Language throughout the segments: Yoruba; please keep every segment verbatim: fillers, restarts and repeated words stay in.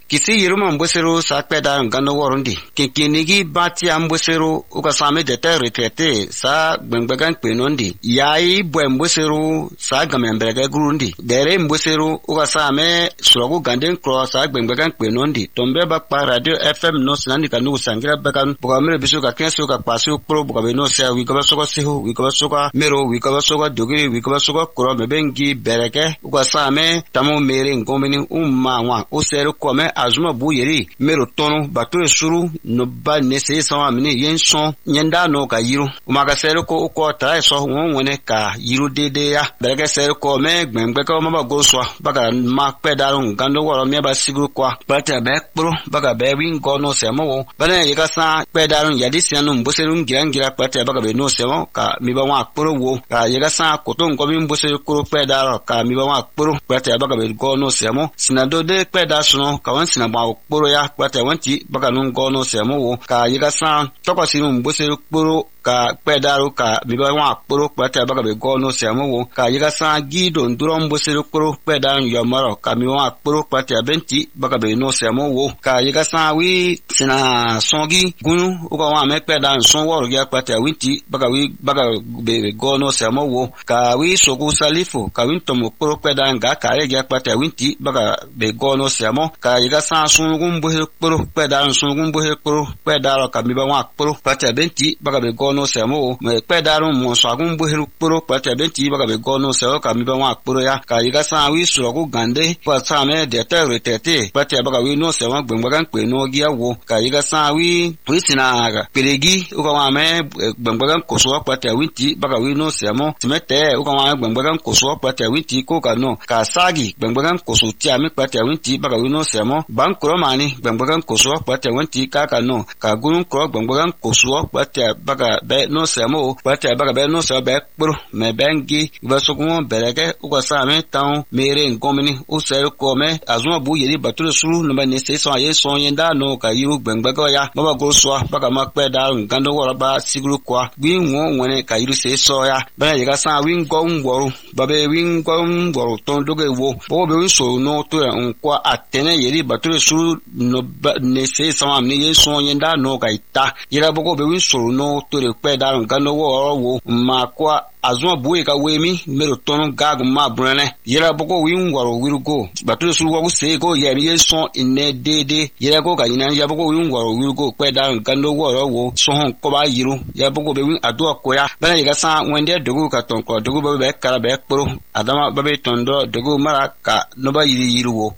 kisi yiruma mbosero sakpeda ngano worundi kinkinigi bati ambosero ukasame dete retraité sa gbengbegan penondi yai bwe mbosero sa gamembega gurundi dere mbosero ukasame surogu ganden cross sa gbengbegan penondi tombe bakpa radio fm no sinani kanu sangira bakan bugamere bisuka kenso ka pasu pro bugabe no se wi gaba soko sehu wi gaba soko mero wi gaba soko dogiri wi gaba soko kuro mebengi bereke ukasame tamu mere ngomini umma wa usero kome azuma buyeri mero tono batu suru no ba nese sama mini yenson nyenda no ka yiru umaga sero ko ko ta so won wone ka yiru dede ya bereke sero ko me gbengbe ko ma ba go so baga ma pedarun gando woro me ba siguru kwa bata be pro baga be win go no semo wo bana yika sa pedarun yadi sianu mboserun girangira pata baga be no semo ka mi ba wa pro wo ka yika sa koton ko mi mboseru ko pedaro ka mi ba wa pro pata baga be go no semo sinado de pedaso ka wan sinaba kporo ya kwata wanti baka nun gono semo wo ka yiga san toko sinu mbosero kporo ka pedaro ka biba wa kporo kwata baka be gono semo wo ka yiga san gido nduro mbosero kporo pedan yomaro ka mi wa kporo kwata benti baka be no semo wo ka yiga san wi sina songi gunu uka wa me pedan son woro ya kwata winti baka wi baka be gono semo wo ka wi soku salifo ka winto mo kporo pedan ga ka ya kwata winti baka be gono semo ka yiga san sungun buhe kporo pedan sungun buhe kporo pedaro ka mi ba wa kporo kwata benti baka be gono semo me pedaro mo sagun buhe kporo kwata benti baka be gono semo ka mi ba wa kporo ya ka yiga san wi surogu gande kwa sa me de te retete kwata baka wi no semo gbengbagan pe no gia wo ka yiga san wi wi sinaga peregi uka wa me gbengbagan koso kwata winti baka wi no semo timete uka wa gbengbagan koso kwata winti ko ka no ka sagi gbengbagan koso ti ami kwata winti baka wi no semo bankuro mani gbengbagan koso kwata winti ka ka no ka gunun kro gbengbagan koso kwata baka be no semo kwata baka be no semo be kpro me bengi basokumo bereke uka sa me tan mere ngomini o ser ko me azuma bu yeri bature suru no ba ne se so aye so yenda no ka yiru gbengbaga ya baba go so baka makpe da ngando wora ba siguru kwa gwi nwo nwene ka yiru se so ya bana yiga sa win go ngworu babe win go ngworu ton doge wo bo be win so no to nkwa atene yeri bature suru no ne se so am ne ye so yenda no ka ita yira boko be win so no to re pe da ngando wora wo ma kwa azuma buwe ka wemi mero tono gag ma brene yera boko win waro wirugo batu su wo se go yeri yeson ine dede yera go ka ina ya boko win waro wirugo pe da gando woro wo so hon ko ba yiru ya boko be win adu akoya bana yiga sa wende dogu ka ton ko dogu be kara be kporo adama babe tondo dogu mara ka no ba yiri yiru wo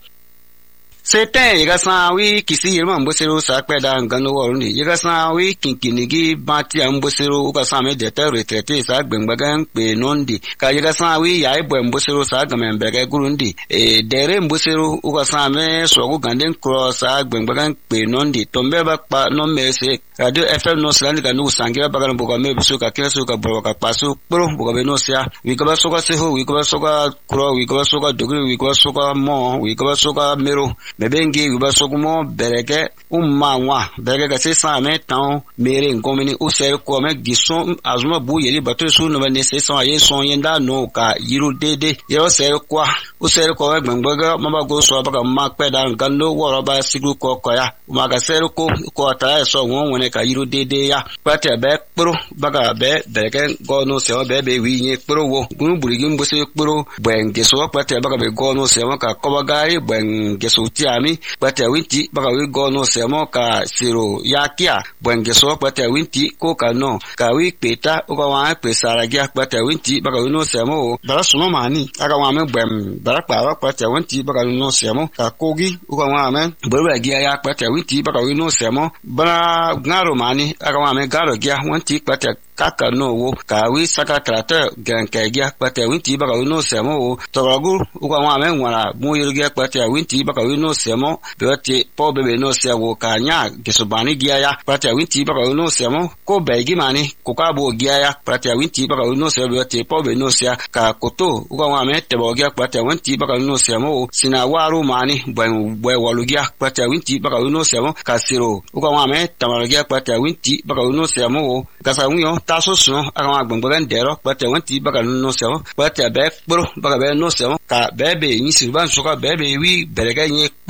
Sete yiga sa wi kisi yirma mbosero sa kweda ngano worundi yiga sa wi kinkinigi bati ambosero uka sa me dete retraité sa gbengbagan pe nondi ka yiga sa wi yai bwe mbosero sa gamembege gurundi e dere mbosero uka sa me sogu ganden cross sa gbengbagan pe nondi tombe bakpa no mese radio fm no slandi kanu sangira bagan boga me bisuka kesu ka boga pasu pro boga be no sia wi ka basoka seho wi ka basoka kro wi ka basoka dogri wi ka basoka mo wi ka basoka mero mebengi ubasokumo bereke umma wa bereke ka se sa me tan mere ngomini user ko me gison azuma bu yeri batu su no ne se sa ye son yenda no ka yiru dede yero ser kwa user ko gbengbaga maba go so baka ma peda ngando woro ba sigu ko ko ya ma ka ser ko ko ta so won won ka yiru dede ya pata be pro baka be bereke go no se be be wi nye pro wo gun burigi mbose pro benge so pata baka be go no se ka ko bagari benge so ami pata winti baka wi gono semo ka siro yakia bwenge so pata winti ko ka no ka wi peta o ka wa pesara gya pata winti baka wi no semo bara suno mani aka wa me bwem bara pa pata winti baka wi no semo ka kogi o ka wa me bora gya ya pata winti baka wi no semo bara ngaro mani aka wa me garo gya winti pata kaka no wo ka wi saka trata gan ka gya pata winti baka wi no semo wo toragu o ka wa me nwara mu yiru gya pata winti baka wi no semo bete po bebe no se wo ka nya gesobani gya ya pata winti baka wi no semo ko begi mani ko ka bo gya ya pata winti baka wi no se bete po be no se ka koto o ka wa me te bo gya pata winti baka wi no semo sina waru mani bwen bwe walu gya pata winti baka wi no semo ka siro o ka wa me tamara gya pata winti baka wi no semo ka sa unyo taso so aka wa gbangban dero pata winti baka no semo pata be kporo baka be no semo ka bebe yin sirban so ka bebe wi berega yin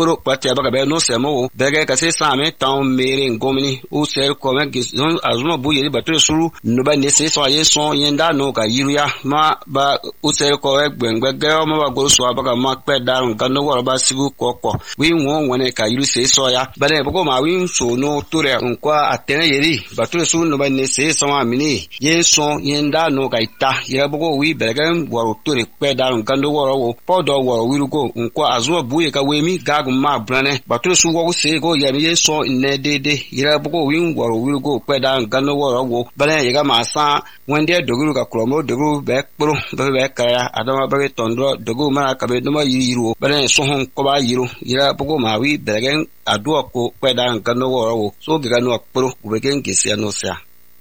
kporo pratia baga be no semo bege ka se same tan mere ngomini o ser ko me gison azuma bu yeri bato suru no ba ne se so ye son yenda no ka yiruya ma ba o ser ko e gbengbege o ma ba go so baga ma pe darun kan no woro ba sigu koko wi won won ka yiru se so ya ba ne bogo ma wi so no tore nkwa atene yeri bato suru no ba ne se so amini ye son yenda no ka ita ye bogo wi bege woro tore pe darun kan no woro wo podo woro wirugo nkwa azuma bu ye ka wemi gagu ma brane bato su wo se go ye ye so ne dede ye bogo wi woro wirugo pe darun kan no woro wo ba ne ye ga ma sa wende doguru ka kromo dogu be kporo be be kaya adama be tondo dogu ma ka be no ma yiru ba ne so hon ko ba yiru ye bogo ma wi bege adu ko pe darun kan no woro wo so ga no kporo be gen kesi no sia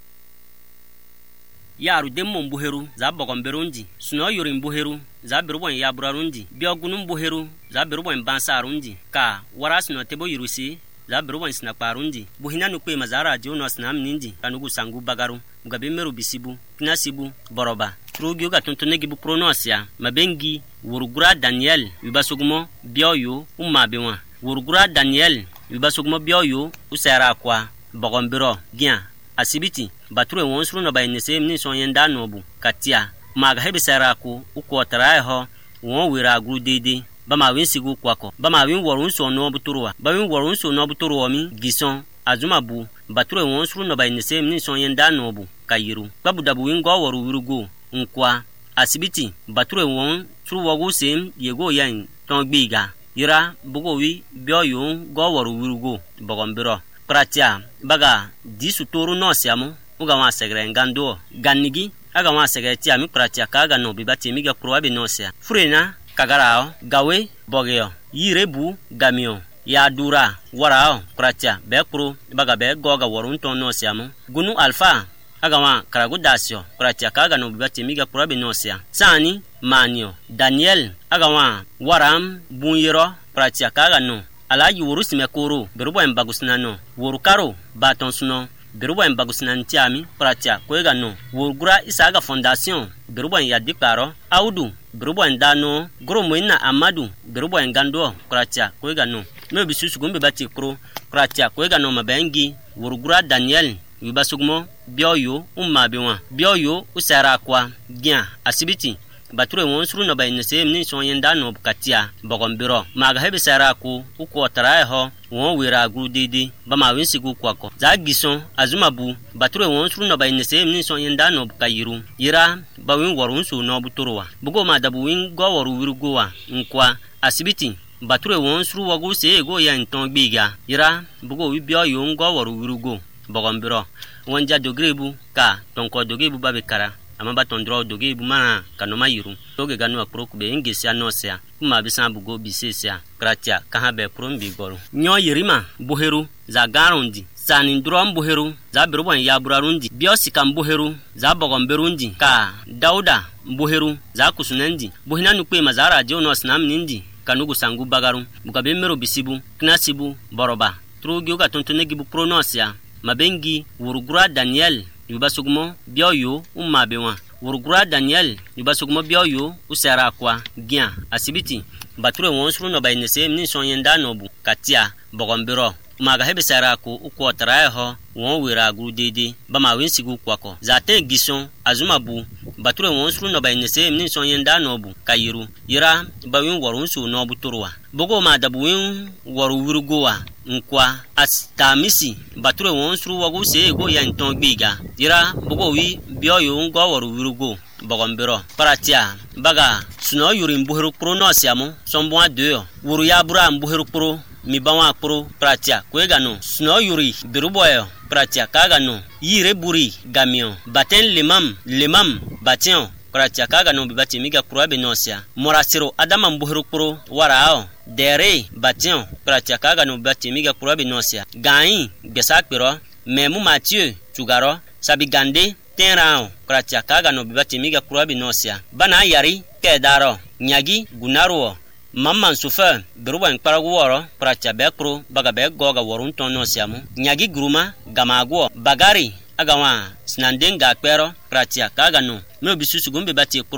yaru demmo mbuheru za bogon berunji suno yuri mbuheru za berubon ya burarunji biogunu mbuheru za berubon bansarunji ka waras no tebo yirusi za berubon sina parunji buhina no kwe mazara jono snam ninji kanugu sangu bagaru mugabe meru bisibu kinasibu boroba trugyo ga tontone gibu pronosia mabengi wurugura Daniel wibasugumo bioyo ummabewa wurugura Daniel wibasugumo bioyo usara kwa bogon bero gian asibiti bature won suru no bayne se mni son yenda no bu katia maga hebe saraku uko tarae ho won wira gru dede ba ma win sigu kwako ba ma win worun so no buturwa ba win worun so no buturwa mi gison azuma bu bature won suru no bayne se mni son yenda no bu kayiru babu dabu win go woru wirugo nkwa asibiti bature won suru wogu sem yego yan ton gbiga yira bugo wi bioyo go woru wirugo bogombiro pratia baga disu toru no siamu uga wa segre ngando ganigi aga wa segre ti ami pratia kaga no bibati miga proabe no sia frena kagarao gawe bogeo yirebu gamio ya dura warao pratia bekru baga be goga worun ton no siamu gunu alfa aga wa karago dasio pratia kaga no bibati miga proabe no sia sani manio Daniel aga wa waram bunyiro pratia kaga no alaji wuru simekuru berubo embagusina no wuru karo baton suno berubo embagusina ntiami pratia kwega no wurugura isaga fondation berubo ya dikaro audu berubo ndano gro moina amadu berubo ngando pratia kwega no no bisusu gumbe bati kro pratia kwega no mabengi wurugura Daniel wibasugmo bioyo ummabewa bioyo usara kwa gian asibiti bature won suru no bayne se mni son yenda no katia bogombiro maga hebe saraku uko tarae ho won wira gru dede ba ma win sigu kwako za gison azumabu bature won suru no bayne se mni son yenda no kayiru yira ba win worun so no buturwa bugo ma dabu win go woru wirugowa nkwa asibiti bature won suru wogu se go ya nton gbiga yira bugo wi bio yo ngo woru wirugo bogombiro wonja dogrebu ka tonko dogebu babekara amaba tondro doge bumana kanoma yiru toge ganu akroku be ingesi anosia kuma bisan bugo bisesia kratia kaha be prombi goro nyo yirima buheru za garundi sani ndrom buheru za berubon ya burarundi biosika buheru za bogomberundi ka dauda buheru za kusunendi buhina nukwe mazara jono snam nindi kanugu sangu bagaru mugabe mero bisibu knasibu boroba trugyo ga tontone gibu pronosia mabengi wurugura Daniel yubasugmo bioyo ummabewa wurugura Daniel yubasugmo bioyo usara kwa gian asibiti bature won suru no bayne se mni son yenda no bu katia bogombiro maga hebe sara ko uko tarae ho won wira gru dede ba ma win sigu kwako zate gison azumabu bature won suru no bayne se mni son yenda no bu kayiru yira ba win worun su no bu turwa bogo ma dabu win woru wirugowa nkwa astamisi bature won suru wogu se go ya nton gbiga yira bogo wi bioyo ngo woru wirugo bogombiro paratia baga suno yuri mbuheru pro no siamu sombo adeyo wuru ya bura mbuheru pro mi bawa pro pratia kwega no suno yuri biruboyo pratia kaga no yire buri gamio baten limam limam bation pratia kaga no bibati miga kurabe nosia morasiro adama mbuheru pro warao dere bation pratia kaga no bibati miga kurabe nosia gain besakpiro memu Mathieu tugaro sabigande tenrao pratia kaga no bibati miga kurabe nosia bana yari kedaro nyagi gunaro mamman sufa beruban paraguoro pratia bekro baga be goga worun tono siamu nyagi gruma gamago bagari agawa snandenga kwero pratia kaga no no bisusu gumbe bati pro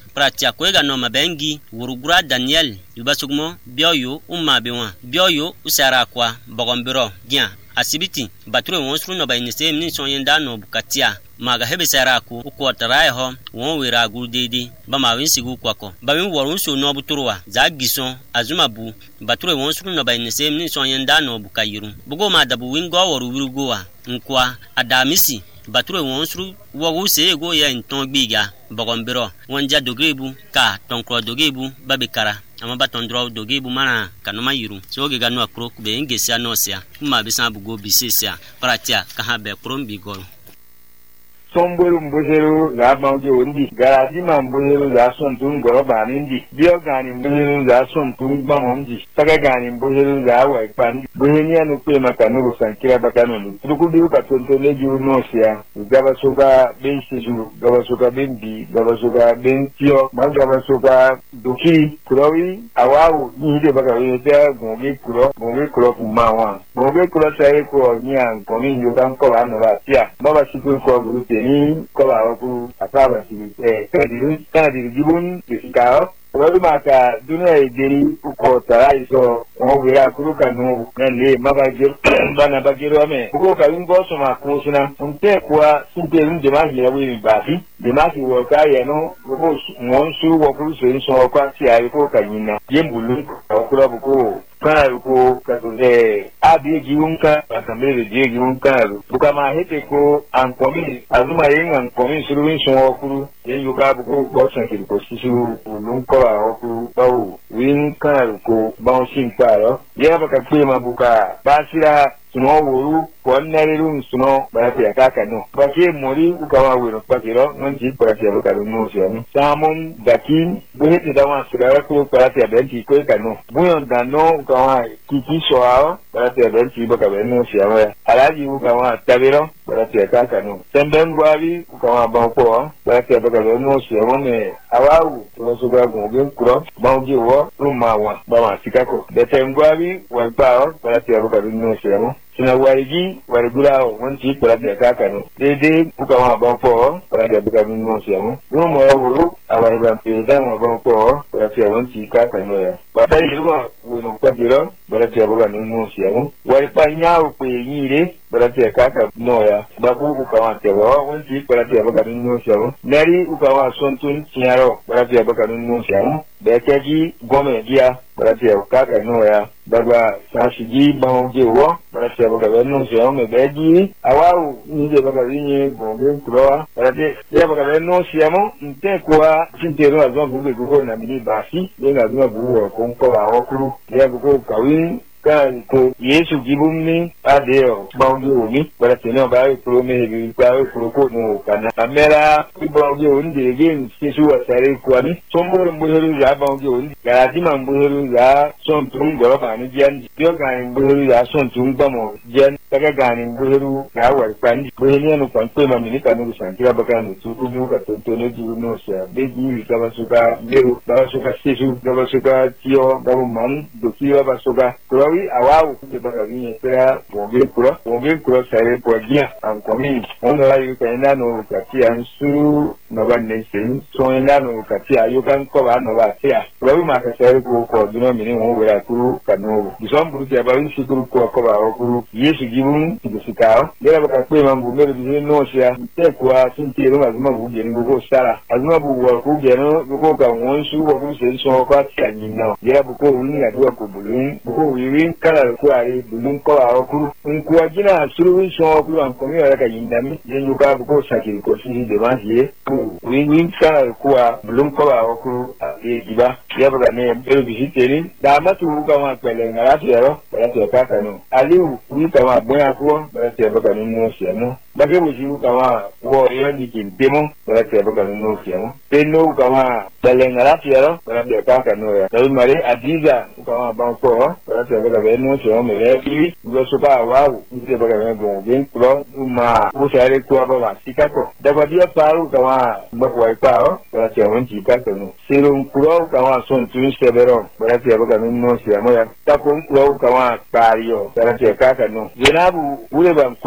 pratia kwega no mabengi wurugura Daniel yubasugmo bioyo umma bewa bioyo usara kwa bogombiro gya asibiti bature wonsru no bainise mni sonyenda no bukatia maga hebe saraku uko taraho won wera gudede ba ma winsigu kwako ba wi worun so no buturwa za gison azumabu bature wonsru no bainise mni sonyenda no bukayiru bugo ma dabu wingo woru wirugowa nkwa adamisi bature wonsru wogu se ego ya nton gbiga bogombiro wonja dogrebu ka tonkro dogebu babekara ama batondro dogebu mana kanoma yiru so ge ganu akro kube ngesi anosia kuma bisa bugo bisesia pratia ka ha be krombi gol Sombolo mbozero za bangi ondi garadi mbozero za sontun goroba nindi bio gani mbozero za sontun bamonji taga gani mbozero za wa ipandi bohenia no pe makano sankira bakano tukubi ka tontone ju nosia gaba soka bensizu gaba soka bendi gaba soka bentio gaba soka doki kurowi awawu ni de baka yete gonge kuro gonge kuro kumawa gonge kuro sai ko nya komi yo kan ko anu ba tia baba siku ko gurute ni kola waku akaba si eh kadi kadi gibun diskao wali maka dunia idiri uko tarai so ngobira kuruka no nale mabagir bana bagiro ame uko kawingo so makusuna unte kwa sinte nje maji ya wi bafi de maki wo ka ye no uko ngonsu wo kuru so so kwa ti ayi ko kanyina yembulu okura buko kana uko katunde abi giunka akamele je giunka buka ma hete ko ankomi azuma yin ankomi suru so okuru yen yuka buko ko sankiri ko sisu ulunko oku bawu win kana ko bawo shin paro ye baka kwema buka basira suno wuru ko nariru suno barati akaka no bake mori ukawa wero pakiro nonji barati abaka no siani samon dakin buhete dawa sura ko barati abenti ko kanu buyon dano ukawa kiki soao barati abenti baka no siawa alaji ukawa tabiro barati akaka no semben gwabi ukawa banko barati abaka no siawa ne awawu to suga gongen kuro bawji wo rumawa bawa sikako betengwabi walpao barati abaka no siawa sina warigi warigulao wanti barati akaka no dede ukawa banko barati abaka no siawa rumo wuru awariba peda mo banko barati wanti kaka no ya batai rumo wono kwabiro barati abaka no siawa waripanya upe yire barati akaka no ya babu ukawa tewa wanti barati abaka no siawa nari ukawa sontun tiaro barati abaka no siawa bekeji gome dia barati akaka no ya baba sashiji bango wo barati abaka no siawa me beji awawu nije baka rinye gombe kuroa barati ya baka no siawa nte kwa sintero azon buge ko na mini basi lenga zuma buwo ko ko awokuru ya buko kawin kan ko Yesu gibumni adeo bango ni barati no ba ko me bi kwa ko ko no kana kamera bango ni de gen Yesu asare ko ni somboro mbuheru ya bango ni garadi mambuheru ya son tun goro ba ni jan bio kan mbuheru ya son tun bamo jan taga gani mbuheru ya war kwandi buheni no kan ko mamini kanu sankira bakanu tu tu ka to ne ju no sha beji ka basuka beru basuka Yesu ka basuka tio gabu man do tio basuka kurawi awawu de bagavinha para bonge kura bonge kura sare podia an komi on la yu kana no katia su no ba ne sen so ina no katia yu kan ko ba no ba tia kurawi ma ka sare ko ko dino mini mo wera kuru kanu bison buru ya ba wi sikuru ko ko ba kuru Yesu gibun tibusikao dera baka kwe mambu mero bi no sia te kwa sintiro azuma bu geni go sara azuma bu wa ku geno ko ka wonsu wo ku sen so ko tia nyina dera bu ko uni ya do ko bulun bu wiwi kala ko ari bulun ko a ku nku ajina suru so ku an ko mi ara ka yindami yenyu ka bu ko sakiri ko si de ma sie ku wiwi kala ko a bulun ko a ku e diba ya ba ne mero bi siteri da matu ka ma pele ngara tiero ba ti ka ka no aliu ni ka ma boya ko ba ti ba ka no sia no ba ke bu ji ka ma wo yo ni kin demo ba ti ba ka no sia no pe no ka ma pele ngara tiero ba ti ka ka no ya da mare adiza ka ma ba ko ba ti ba ka no sia me le ki go so ba wa ni ti ba ka no gen kro ma ko sare ko ba ba si ka ko da ba dia paru ka ma ba ko ai pa ba ti won ti ka ka no sero kro ka ma son tun sebero ba ti ba ka no sia mo ya ta ko kro ka ma pario ba ti ka ka no yenabu ule ba kro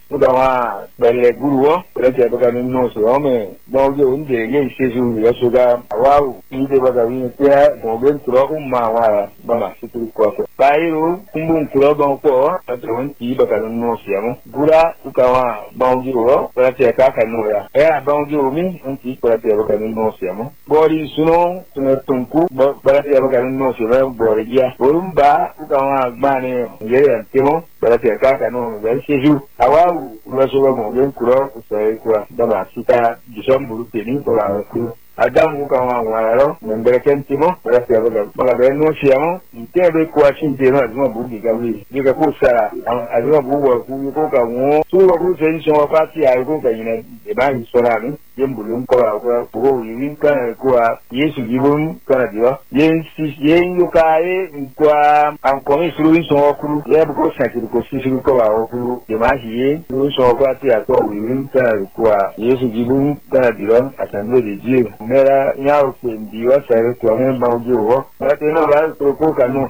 uka wa belle guru perate baka no so me ba ge unde ye seju ya suga awu inde baka wi ya mo ben kuro umma wa bala situ ko ko bairu kumbun kuro ba ko atron ti baka no siamo gura uka wa ba ge ro perate ka ka no ya e ba ge mi unti perate baka no siamo bori suno suno tunku perate baka no siamo bori ya borumba uka wa gbani ye ya timo perate ka ka no ben seju awu Rasulullah mungkin kurang saya kurang dalam kita bisa berutin kalau aku ada muka orang memberikan timo berarti apa kalau beno siamo tidak kuasin tino cuma buki kami jika kusa ada buku buku kamu tu aku senso pasti aku kayaknya depan soran yang belum kalau aku buku ini kan aku Yesus gibun kan dia yang si yang yukai aku angkoni seluruh semua aku ya buku sakit buku sisi kalau aku demasi seluruh semua pasti aku ini kan aku Yesus gibun kan dia akan berdiri mera nyao kendiwa sare tuame maujo atena ba toko kanu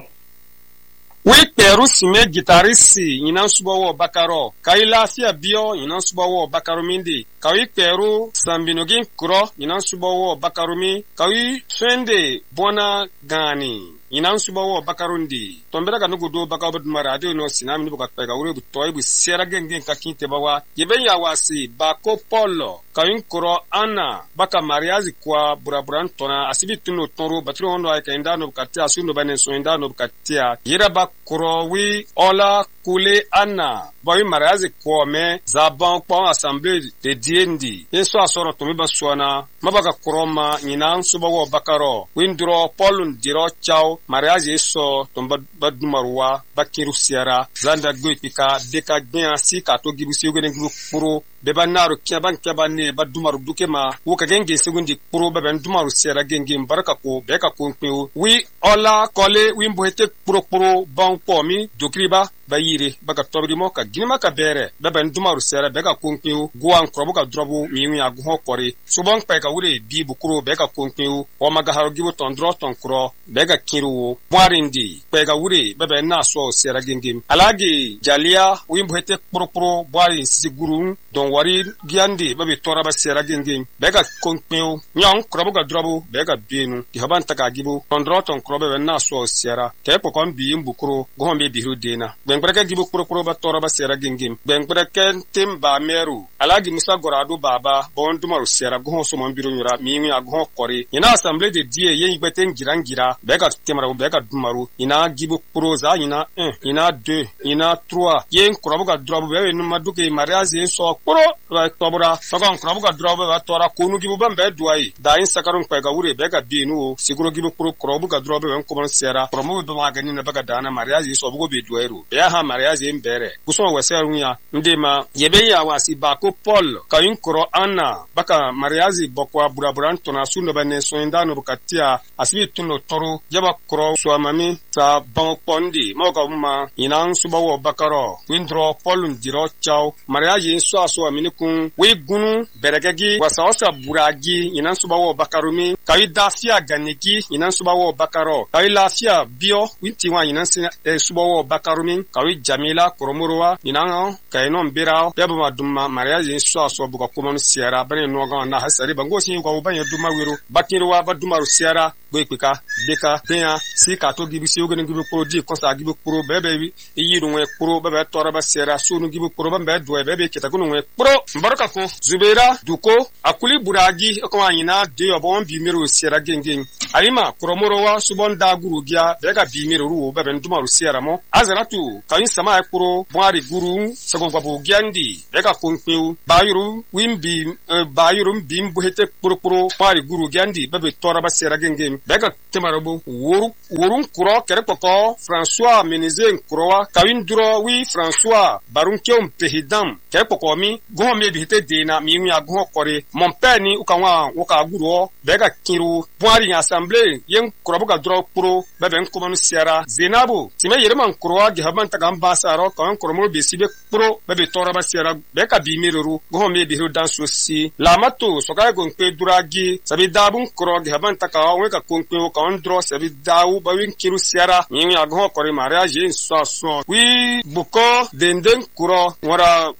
we peru sime gitarisi ina subawo bakaro kai lafiya biyo ina subawo bakaro mindi kai peru sambinogin kuro ina subawo bakarumi kai swende bona gani ina subawo bakarundi tombera kanugo do bakabud marade no sinami ni bukat pega ure butoy bu sera gengen kakinte bawa yeben ya wasi bako polo kai kuro ana baka mariazi kwa buraburan tona asibi tuno toro batro hondo ay kenda no bukatia suno banen so enda no bukatia yira bakuro wi ola kule ana boy mariazi kwa me zaban kwa assemblée de diendi yeso asoro to me baswana mabaka kuroma nyina subawo bakaro windro polun diro chao mariage so tomba badmarwa bakiru siara zanda goipika deka gnya sika to gibusi yogene puro beba naro kyaban kyabane badumaru dukema woka genge segundi puro beba dumaru siara genge baraka ko beka ko npew wi ola kole wi mbohete puro puro ban pomi dokriba bayire baka tobri mo ka ginima ka bere beba dumaru siara beka ko npew guan krobo ka drobu miwi agu kore subon pe ka wure bi bukuro beka ko npew o maga haro gibo tondro tonkro beka kiru Mwarindi pega wuri bebe na so sera gengim alagi jalia wimbo hete pro pro bwari sigurun don wari giandi bebe tora ba sera gengim bega konpeu nyang krobo ga drobo bega bienu ki haban taka gibo tondro ton krobe be na so sera ke pokon bi mbukuro gombe biru dena bengreke gibo pro pro ba tora ba sera gengim bengreke timba meru alagi musa gorado baba bon dumaru sera go so mon biru nyura mi ago kore ina assemblée de die yen gbeten girangira bega temara bega dumaru ina gibo proza ina un ina deux ina trois yen krobuga drobu be no maduke mariage so pro ba tobura fagon krobuga drobu ba tora konu gibo bambe duai da in sakarun pega wure bega binu siguro gibo pro krobuga drobu be ko bon sera promo be magani na bega dana mariage so bugo be duairu ya ha mariage mbere kuso weseru ya ndema yebe ya wasi ba ko Paul kayin kro ana baka mariage bokwa buraburan tona suno bane so indano bukatia asibi tuno toro jaba kro swamami sa bonpondi moka uma inan subawo bakaro windro polun diro chao mariage so aso aminikun we gunu beregegi wasawasa buragi inan subawo bakarumi kai dafia ganiki inan subawo bakaro kai lafia bio wintiwa inan e subawo bakarumi kai jamila koromorowa inan kai non birao beba duma mariage so aso buka komon siara bane noga na hasari bango sin ko banye duma wiro bakirwa baduma siara goipika deka tenya sika to gibisi ogene gibi pro di konsa gibi pro bebe yi no we pro bebe tora ba sera sunu gibi pro bebe do bebe kita kunu we pro baraka ko Zubeira duko akuli buragi ko anyina de obon bi mero sera gengen alima kromorowa subon da guru gia bega bi mero ru bebe nduma ru sera mo azaratu kan sama pro boari guru sagon kwabo giandi bega konpeu bayuru wimbi bayuru bimbu hete pro pro boari guru giandi bebe tora ba sera gengen bega temarabo woru worun kuro kere koko François Menezé nkroa kawin duro wi François barunkeum pehidam kere koko mi go me bi hete dena mi mi ago kore mon père ni ukanwa woka guro bega kiru boari assemblée yen kuro buga duro pro bebe nkomanu siara Zenabu time yereman kroa gi haban tagam basaro kan kuro mo be sibe pro bebe tora ba siara beka bi miru go me bi ru dan sosi lamato soka go nkpe duragi sabi dabun kuro gi haban taka weka konkpe kan duro sabi dawu bawin kiru siara mi ago kore mariage so so wi buko denden kuro wara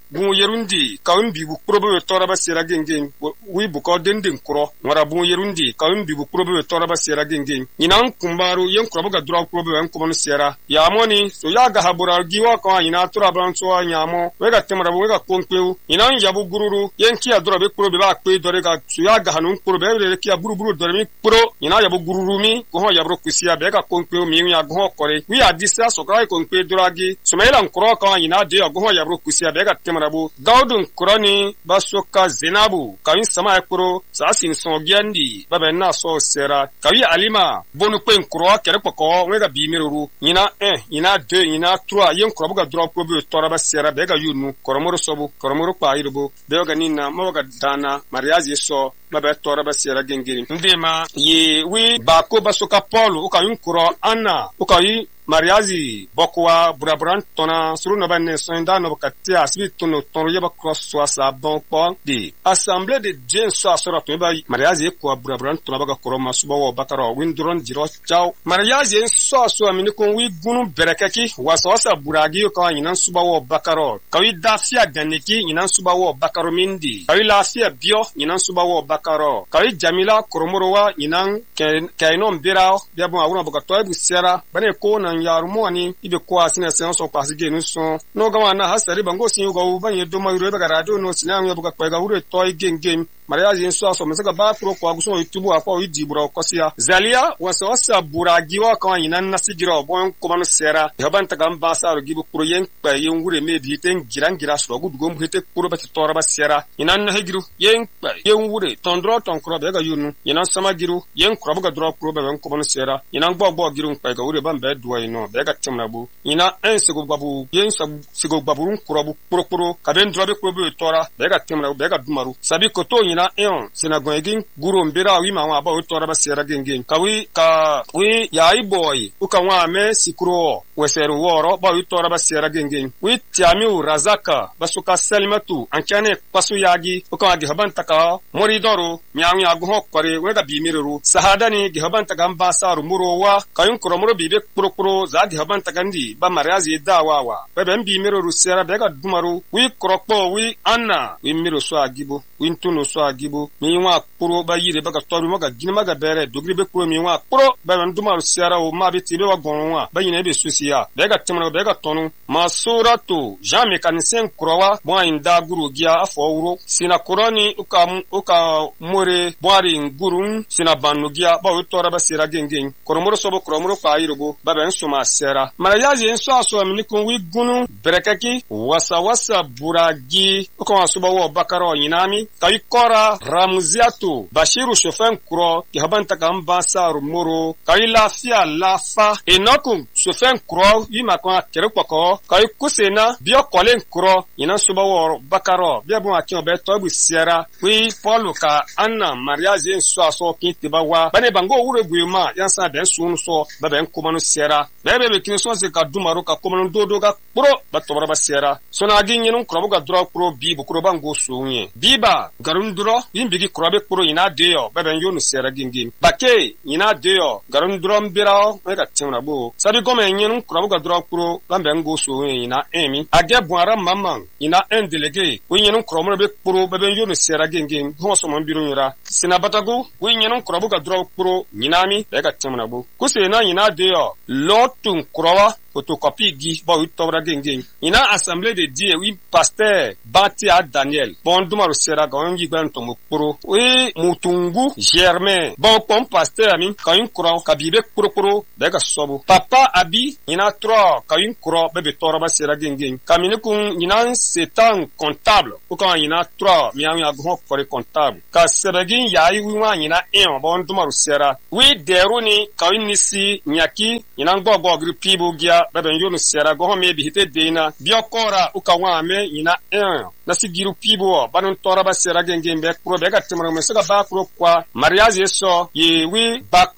bu yerundi kawin bi bu probe tora ba sera gengen wi bu ko denden kuro wara bu yerundi kawin bi bu probe tora ba sera gengen ina kumbaru yen kuro ga dura probe wen ko sera ya moni so ya ga habura giwa ko ina tura ban so nyamo we ga temra we ga konkeu ina yabu gururu yen kiya dura be probe ba pe dore ga so ya ga hanun probe be kiya buru buru dore mi pro ina yabu gururu mi ko ho yabro kusia be ga konkeu mi ya go kore wi adisa so krai konkeu duragi so mela kuro ko ina de go ho yabro kusia be ga temra bu gaudun kurani basoka zenabu kawin sama ekuro sasin son giandi babe na so sera kawi alima bonu pen kuro kere poko wega bimiru ina eh ina deux ina trois yen kuro buga drop probe tora ba sera be ga yunu koromoro sobu koromoro pa irubo be ga nina mo ga dana mariage so babe tora ba sera gengiri ndema ye wi bako basoka polo ukawin kuro ana ukawi mariazi bokwa burabran tona suru no banne sonda no katia sibi tono tono yeba cross so sa bon po di assemblée de Dieu so asora to ba mariazi ko burabran tona baga koroma suba wo bakaro windron jiro chao mariazi so so amini ko wi gunu berekeki wasa wasa buragi ko yinan suba wo bakaro kawi dafia daniki yinan suba wo bakaro mindi kawi lafia bio yinan suba wo bakaro kawi jamila koromorowa yinan kaino mbira biabo awuna baga to bu sera bane ko na yarumoni ibe kwa sina senso pasige nuso no gawa na hasari bango singo banye do mayuro be garado no sina nyo buka kwega ure toy gengem mariage enso aso mesaka ba pro kwa guso yutubu akwa idibura kosia zalia wasawasa buragiwa kwa yinan nasigiro bon komano sera yabanta gamba saro gibu pro yen pa yen ure me biten girangira so gudu gom hete pro bet tora ba sera yinan na hegiru yen pa yen ure tondro tonkro be ga yunu yinan sama giru yen kro buga dro pro be ben komano sera yinan gbogbo giru pa ga ure ban be duwa no be ga timnabu ina en sego babu yen sego baburun kurobu kurokuro kaben drobe kurobu tora be ga timnabu be ga dumaru sabi koto ina en sina gongin guru mbira wi ma wa ba tora ba sera gengeng kawi ka wi yai boy uka wa me sikuro weseru woro ba tora ba sera gengeng wi tiami razaka basuka selmatu ankane pasu yagi uka wa gihaban taka moridoro miawi agu hokkore we ga bimiru sahadani gihaban taka ambasaru murowa kayun kuromuro bibe kurokuro zadi haban takandi ba mariazi dawawa bebe mbi miro rusera bega dumaru wi krokpo wi anna wi miro so agibo wi ntunu so agibo mi wa kuro ba yire baga toru maga gina maga bere dogri be kuro mi wa kuro ba dumaru sera o ma be tibe wa gonwa ba yine be susiya bega timano bega tonu masuratu jame kanisen krowa bo inda guru gia afowuro sina kuroni uka uka more boari ngurun sina banugia ba utora ba sera gengeng koromoro sobo koromoro pa irobo ba ben suma sera mariage enso aso amini kun wi gunu berekeki wasa wasa buragi uko asuba wo bakaro yinami kai kora ramziatu bashiru shofen kuro ki habanta kamba saru moro kai lafia lafa enoku shofen kuro yima kwa kere kwako kai kusena bio kolen kuro ina suba wo bakaro bia bon akio be to bu sera wi polo ka anna mariage enso aso kintiba wa bane bango wure guima yansa ben sunu so ba ben kumanu sera bebe be kinso se ka dumaru ka komano dodo ga pro ba tobara ba sera sona ginyin kro ga dro pro bi bu kro bango sunye biba garun dro yimbigi kro be pro ina deyo bebe yonu sera gingin bake ina deyo garun dro mbira e ka timna bo sabi gome nyin kro ga dro pro lambe ngo sunye ina emi age buara mamman ina en delege winyin kro mo be pro bebe yonu sera gingin ho so mo biro nyura sina batago winyin kro ga dro pro nyinami e ka timna bo kusena ina deyo lotun krowa photocopie gi ba utobra gengeng ina assemblée de Dieu wi pasteur Bati a Daniel bon dumaru sera gon yi gban to mukuro wi mutungu Germain bon pom pasteur ami kayun kuro kabibe kuro kuro daga sobo papa abi ina tro kayun kuro bebe toroba sera gengeng kamine kun ina setan comptable ko kan ina tro mi ami agon kore comptable ka sebegin yayi wi wa ina en bon dumaru sera wi deruni kayun nisi nyaki ina gogo gri pibu gia bebe yonu sera go me bi hite deina biokora ukawa me ina en na sigiru pibo banon tora ba sera genge be pro be ga timro me sega ba pro kwa mariage so ye wi bako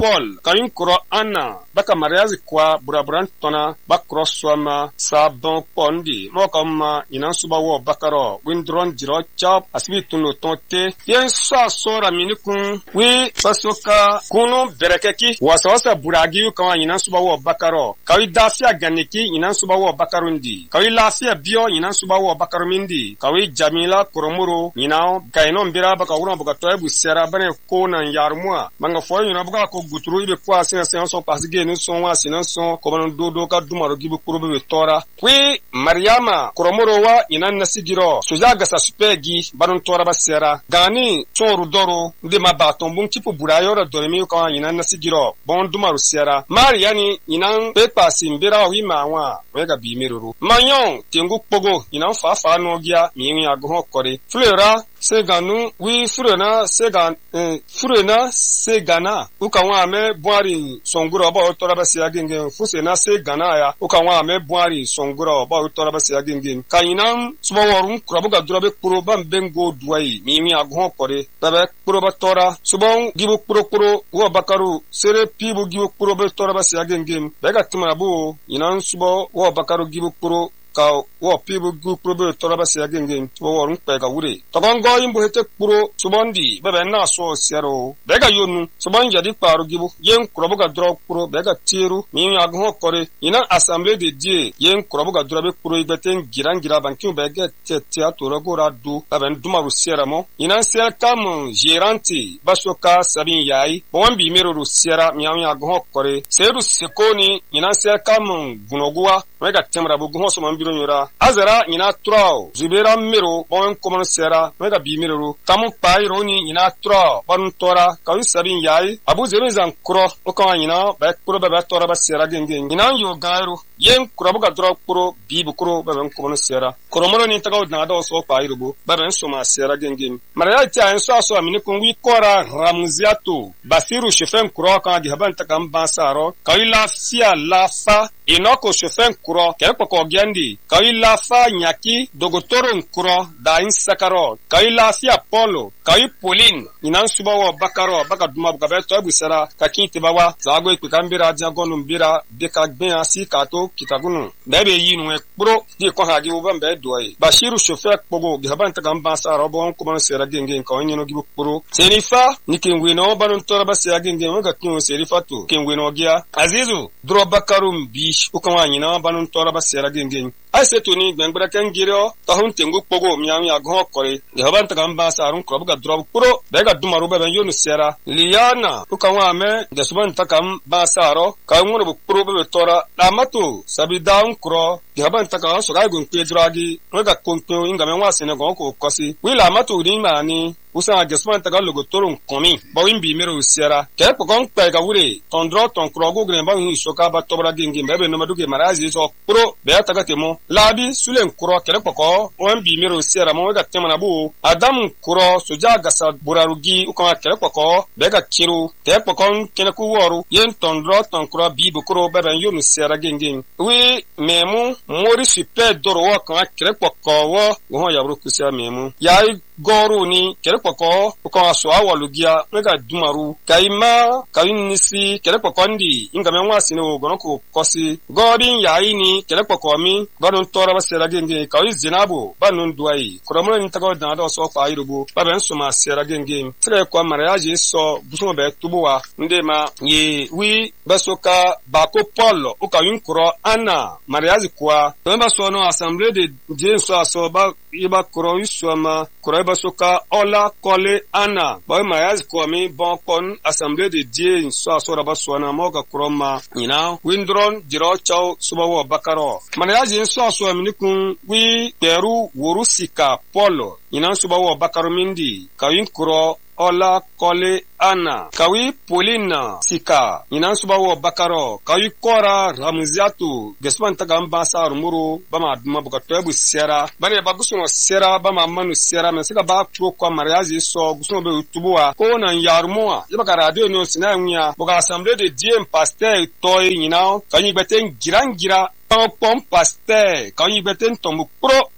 Paul kawin kuro Anna baka mariage kwa buraburan tona bakro swama sabon pondi mo kama ina suba wo bakaro windron jiro chap asbi tunu tonte yen sa sora minikun wi basoka kuno berekeki wasawasa buragi kama ina suba wo bakaro kawi dafia ganiki ina suba wo bakarundi kawi lafia bio ina suba wo bakarumindi kawi jamila koromuro ina kaino mbira baka ura baka toebu sera bane kona yarmua manga fo ina baka ko guturu ibe kwa sina sina so pasige ni so wa sina so ko ban dodo ka dumaro gibu kurobe tora wi Mariama koromuro wa ina nasigiro sojaga sa supegi banon tora ba sera gani toru doro de mabaton bun tipo burayo ra doremi ko ina nasigiro bon dumaro sera Mariani ina pepa simbira wi mawa wega bimiruru manyon tengu pogo ina fa fa no gia mi ago kore flera seganu wi furena segan eh, furena segana ukawa me boari songura ba otora ba sia genge fusena segana ya ukawa me boari songura ba otora ba sia genge kainam suba worun kurabuga durabe kuro ba bengo duai mi mi ago kore tabe kuro ba tora subon gibu kuro kuro wo bakaru sere pibu gibu kuro ba tora ba sia genge bega tumarabu inan suba wo bakaru gibu kuro ka wo pibu gu probe toraba sia genge wo worun pega wure togongo imbo hete kuro subondi bebe na so sero bega yonu subon jadi paru gibu yen kurobuga dro kuro bega tiru mi agho kore ina assemblée de dieu yen kurobuga drobe kuro ibeten girangira banki bega tete atoro gora du bebe duma rusiera mo ina sel kam geranti basoka sabin yai bon bi mero rusiera mi agho kore seru sekoni ina sel kam gunogwa bega temra bu gho so biro nyora azara ina trao zubera mero bon komon sera mega bi mero tamu pairo ni ina trao bon tora kawi sabin yai abu zero zan kro o ka ina ba kro ba tora ba sera genge ina yo gairo yen kro ba dro kro bi bu kro ba ben komon sera kro mo ni tagaw na do so pairo bu ba ben so ma sera genge mara ya ta en so so amini kun wi kora ramziato basiru shefen kro ka gi haban takam basaro kawi la sia la fa inoko shefen kro ke ko ko gendi kawi lafa nyaki dogotoro nkuro da insakaro kawi lafia polo kawi polin inan suba wa bakaro baka duma buka beto ebusera kakinte bawa zago ikambira jagonu mbira beka gben asi kato kitagunu bebe yinu ekpro di ko hagi ubambe doye bashiru chauffeur pogo gihaban takamba sara bon ko sera genge ko nyino gibu kpro serifa nikingwino banon tora basya genge nga kinwo serifa to kingwino gia azizu dro bakarum bish ukwa nyina banon tora basya genge aise tuni gbengbra kan giro ta hun tengu pogo miami ago kore gihaban takamba sarun ko buga dro kpro bega dumaru bebe yonu sera liana ukwa me gasuban takam basaro ka ngoro bu kpro bebe tora amatu sabidaun kro gihaban takam so ga gun pedragi nga konto inga me wasene go ko kosi wila amatu ni mani usa gesman taga logo torun komi ba wimbi mero sera ke pokon pe ga wure tondro ton krogo gren ba hin soka ba tobra gengi bebe no maduke marazi so pro be taga temo labi sulen kro ke poko wimbi mero sera mo ga temana bu adam kro soja gasa burarugi ukama ke poko be ga kiru ke pokon kene ku woru yen tondro ton kro bi bu kro bebe yonu sera gengi wi memu mori super doro wa kan ke poko wo wo ya bru kusia memu yai goru ni kere poko ko aso awalugia mega dumaru kaima kawinisi kere poko ndi inga menwa sine ogono ko kosi godin yayi ni kere poko mi godon tora basera genge kawi zinabu banun duai koromo ni tago na do so fa irubu baben suma sera genge tre ko mariage so busumo be tubuwa ndema ye wi basoka bako polo o kawin kuro ana mariage kwa bamba so no assemblée de Dieu so aso ba iba kuro isoma kuro basoka ola kole ana boy mayaz komi bon kon assemblée de Dieu so so raba so na moga kroma ina windron jiro chaw subawo bakaro mariage so so minikun wi peru worusika polo ina subawo bakaro mindi kawin kuro ola kole ana kawi polina sika ina subawo bakaro kawi kora ramziatu gesman tagambasa sarumuru bama duma buka tobu sera bane bagusuno sera bama manu sera men sika ba tuo kwa mariage so gusuno be tubuwa ko nan yarmoa yaba radio no sinanya buka assemblée de Dieu pasteur toy ina kanyi beten girangira pom pasteur kanyi beten tombu pro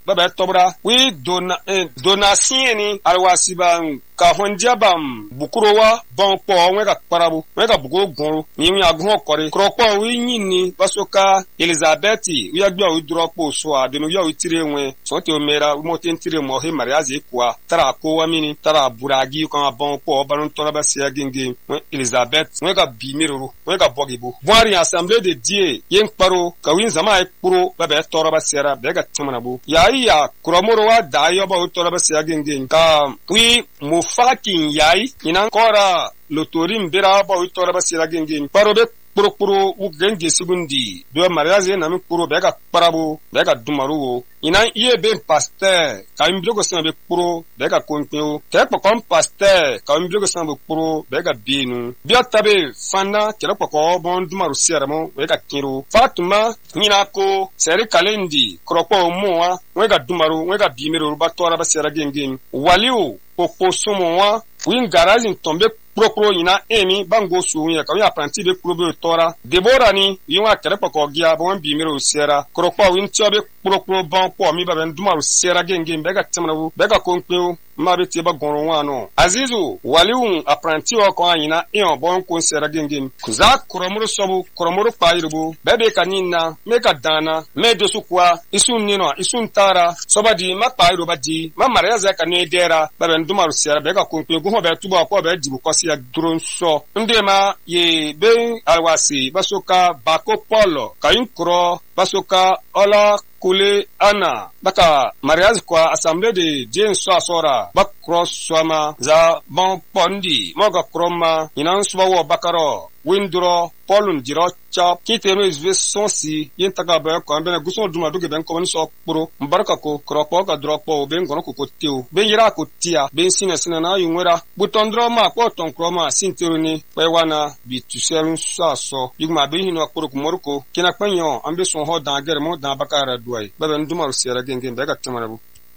baba tobra wi dona donation ni alwasiba ka honjabam bukurowa bon po wega parabu wega bugo gonro ni wi agun okore kropo wi nyini basoka Elizabeth wi agba wi dropo so adenu ya wi tire nwe so te omera mo te tire mo he mariage kwa tara ko wa mini tara buragi ko bon po banon tora ba sia genge Elizabeth wega bi miruru wega bogibo boari assemblée de Dieu yen paro ka wi zama e puro baba tora ba sia bega timana bu ya ya kromoro wa da yo ba tora ba sia genge ka wi mo fakin yayi ina kora lotorim bera ba utora basira gengin parobe puro puro u genge segundi do mariage na mi puro bega parabo bega dumaru ina iye ben pasteur ka imblogo sama be puro bega konpeo te ko kom pasteur ka imblogo sama be puro bega binu bia tabe fana kero ko bon dumaru sieramo bega kiro fatuma nina ko seri kalendi kropo moa wega dumaru wega bimero ba tora basira gengin waliu popo somo wa win garage tombe propro ina emi bango suunya ka wi apprenti be probe tora debora ni yiwa kere poko gia bon bimero sera kropo win chobe propro ban po mi ba ben dumaru sera genge bega temna bu bega konpeo mabe te ba gonro wano azizu waliun apprenti o ko ina e on bon ko sera genge kuza kromoro sobu kromoro pairubu bebe kanina meka dana me dosu kwa isun nino isun tara sobadi ma pairu badi ma mariage ka ne dera ba ben dumaru sera bega konpeo go be tuba ko be dibu ko ya drone so ndema ye ben alwasi basoka bako polo kayun kro basoka ola kule ana baka mariage kwa assemblée de Dieu so asora bak cross swama za bon pondi moga kroma inan subawo bakaro windro polun jiro chap kitero is sonsi yentaka ba ko ambena guson duma duge ben ko so pro mbaraka ko kropo ka dropo ben gono ko tiu ben yira ko tia ben sina sina na yunwera butondro ma ko ton kroma sintiruni pe wana bi tuselun so so yigma ben hino ko ko morko kina panyo ambe son ho dan gere mo dan bakara duai ba ben duma sera genge be ka tamarabu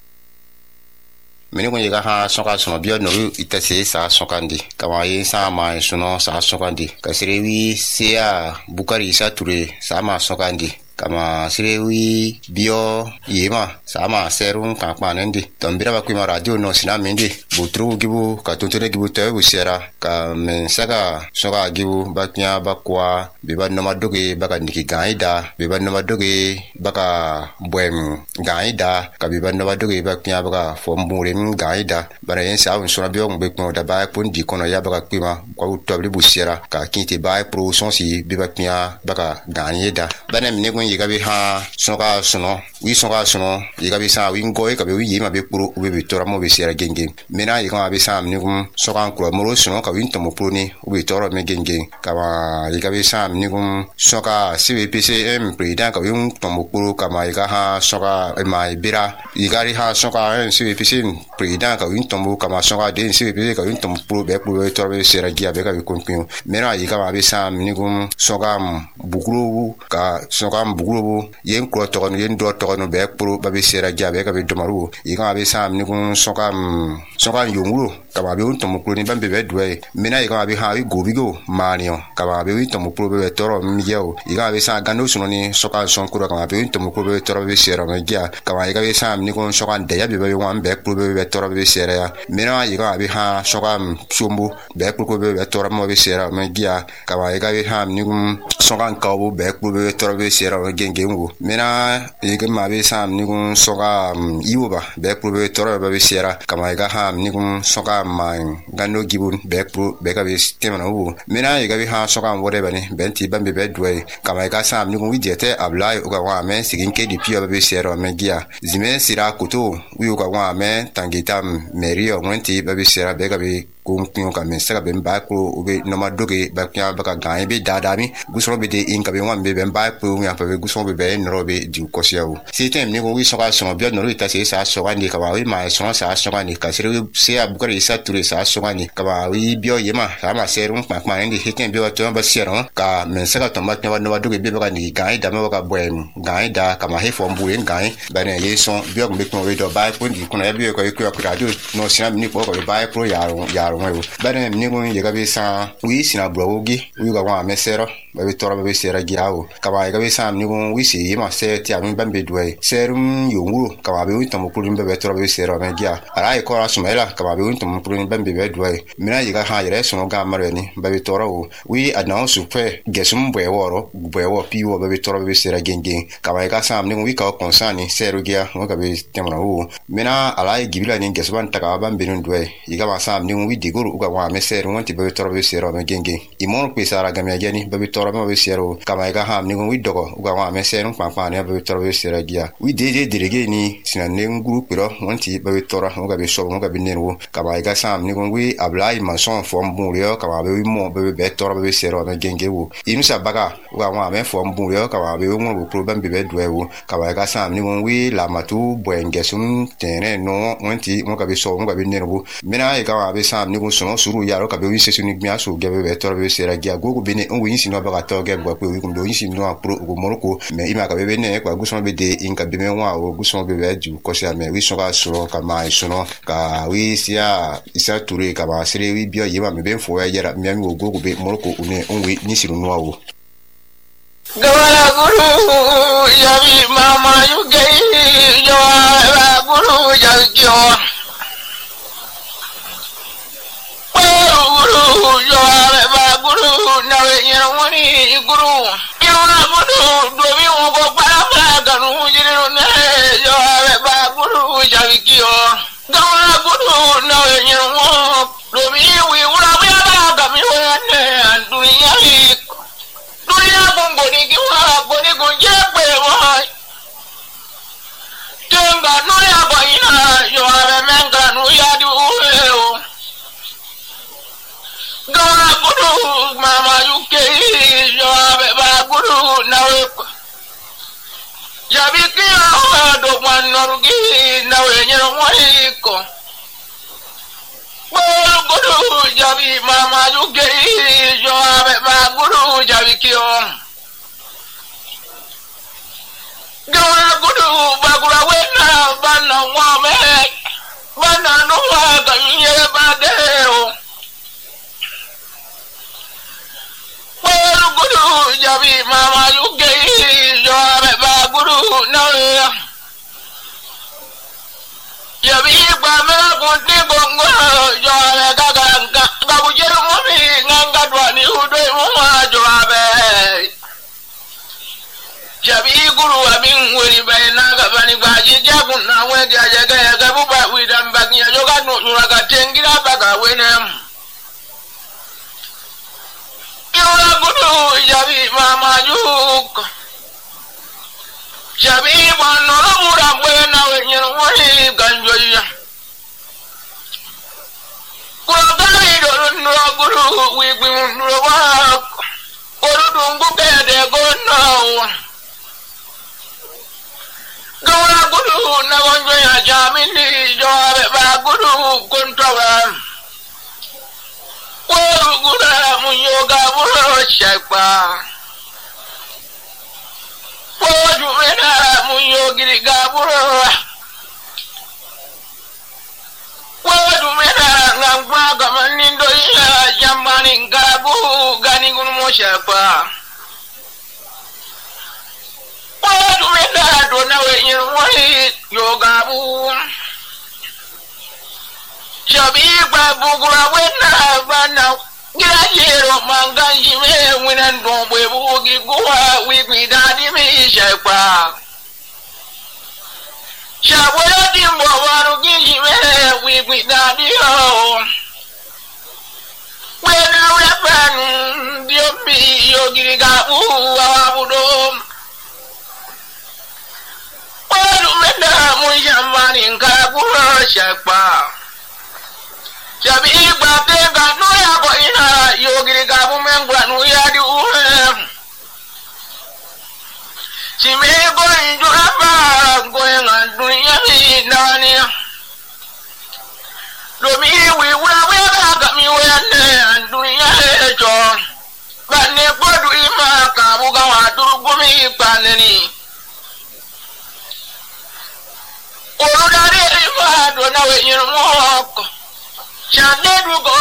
meni ko yega ha soka sono bio no itase sa sokandi kama yin sa ma suno sa sokandi kasirewi sia bukari sa ture sa ma sokandi kama sirewi bio yema sama serum kampanendi tombira ba kuma radio no sina mende butru gibu ka tontone gibu te usera ka mensaka soka gibu baknya bakwa biba no madoge baka niki gaida biba no madoge baka bwem gaida ka biba no madoge baknya baka fombure gaida bara yensa un sona bio ngbe ko da ba pon di kono ya baka kuma kwa utobli busera ka kinte ba pro sonsi biba knya baka gaida bana mne yiga be ha soka sono wi soka sono yiga be sa wi ngoy ka be wi yema be pro be be tora mo be sera genge mena yiga be sa mni gum soka kro mo sono ka wi to mo pro ni be tora me genge ka wa yiga be sa mni gum soka C V P C M president ka wi to mo pro ka ma yiga ha soka mai bira yiga ri ha soka C V P C president ka wi to mo ka ma soka de C V P C ka wi to mo pro be pro be tora be sera gia be ka be konpin mena yiga be sa mni gum soka buguru ka soka buguru yen ko to yen do to no be pro ba be sera jabe ka be domaru yiga be sam ni kun soka soka yonguru ka ba be un to mo pro ni ba be be dwe mena yiga be ha wi go bigo manio ka ba be wi to mo pro be toro mi yeo yiga be sa gando suno ni soka son kuro ka ba be un to mo pro be toro be sera ma gia ka ba yiga be sam ni kun soka de ya be be wan be pro be be toro be sera ya mena yiga be ha soka sombu be pro be be toro mo be sera ma gia ka ba yiga be ha ni kun soka ka bo be pro be toro be sera ma genge mena yiga ma be sam ni kun soka iwoba be pro be toro be sera kama yiga ha ni kun soka ma gando gibun be pro be ka be tema na wo mena yiga be ha soka wore bani benti bambe be dwe kama yiga sam ni kun widete ablai o ga wa men sigin ke di pio be sera me gia zime sira kuto wi o ga wa men tangitam merio mwenti be sera be ka be kun ka men sera be ba ko be no ma doge ba kya ba ka gan be dadami gusoro be de in ka be wan be be ba ko ya pa be gusoro be be nrobe di kosiawo sitem ni ko wi soka so bio no ita se sa so ni ka ba wi ma so sa so ni ka sire se abukari sa ture sa so ni ka ba wi bio yema sa ma serum pa ma ndi hitem bio to ba sero ka men sera to ma no ba doge be ba ni gan da ma ka bwem gan da ka ma he fo mbu en gan ba ne ye so bio me ko we do ba ko ndi ko na bio ko ko ko radio no sina ni ko ko ba pro ya ya mo bana ni mo ye ga be sa wi sina brogi wi ga wa mesero ba be tora ba be sera giawo ka ba ga be sa ni mo wi si ma se ti am ban be dwe serum yonguro ka ba be wi tomo pulin be tora be sera ma gia ara e ko ra sumela ka ba be wi tomo pulin ban be be dwe mina ye ga ha yere so ga mare ni ba be tora o wi adna su pe gesum bwe woro bwe wo pi wo ba be tora be sera gengen ka ba ga sa ni wi ka konsani seru gia mo ka be temra o mina ala e gibila ni gesban ta ka ban be ndwe ye ga ba sa ni wi diguru ga wa meseru wonti ba be tora be sera ma gengen imon pe sara ga me gani ba be tora ba be sero kama ga ham ni wi dogo ga wa meseru pa pa ni ba be tora be sera gia wi deje direge ni sina ne groupe ro wonti ba be tora mo ga be so mo ga be nero kama ga sam ni wi ablai ma son form bon yo kama be mo ba be tora ba be sera ma gengen wo imsa baga ga wa me form bon yo kama be mo bo problem be be dwe wo kama ga sam ni wi la matu boenge sum tene no wonti mo ga be so mo ga be nero mina ga wa be sam ni so suru ya ro ka be wi se suni gmi aso ga be tora be sera gia gogo be ne onwo yin sino ba to ga gwa pe wi kum do yin sino pro go moroko me ima ka be ne kwa guso be de in ka be me wa o guso be be ju ko sia me wi so ga so ka mai so no ka wi sia isa ture ka ba sere wi bio yema me be fo ya yara me mi gogo be moroko une onwo yin sino no awo gawala guru yabi mama yu gei yo guru jaljo guru yo ba guru na we yin woni guru yo na guru do mi wo go para para ganu jiru ne yo ba guru jaljo gawala guru na we yin wo do mi wi wura wi ba ga mi wo ne dunya dunya bongo ni ki wa boni go je pe wa tenga no ya ba ina yo ave menga no ya du o gona guru mama yuke yo ave ba guru na we ya bi ki do man norugi na we nyero moi ko guru jabi mama yuke yo ave ba guru jabi ki o gona guru ba gura we na ba na wa me ba na no wa ga ye ba de o guru jabi mama yuke yo ave ba guru na jabi ba me ko ti bongo yo ave ga ga ga bu jeru mo mi nganga dwa ni udo mo ma jo ave jabi guru amin wori ba na ga bani ga ji ja kun na we ga ja ga ga bu ba wi dan ba ni yo ga no ra ga tengira ba ga we ne yola guru jabi mama juk jabi bano mura buena wenye wani ganjoya kwa gari do no guru wi wi no wa oru dungu kede go no gora guru na gonjoya jamini jobe ba guru kontawa gura munyoga buro shakpa poju mena munyogiri gaburo poju mena ngangwa gamanindo ya jamani gabu gani gunu mo shakpa poju mena dona we yirwani yoga bu jabi babu gura wena bana gira yero manganji me wena ndomwe bugi gwa wigwi dadi me shakwa shabwe dimbo waru ginji me wigwi dadi ho wena wepan diopi yogiri gabu wabudo wadu mena mujamani ngaburo shakwa jabi igba tenga no ya ko ina yogiri ga bu mengwa no ya di uhe chime go injo aba go nga dunya ni nani do mi wi wa we ga mi we ne dunya e jo ba ne bodu ima ka bu ga wa duru go mi pa ne ni o do dare ima do na we yin mo ko chande du go